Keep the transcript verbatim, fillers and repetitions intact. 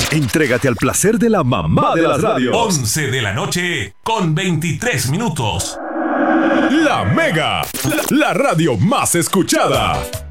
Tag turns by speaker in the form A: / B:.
A: Entrégate al placer de la mamá de las radios.
B: once de la noche con veintitrés minutos.
A: La Mega, la radio más escuchada.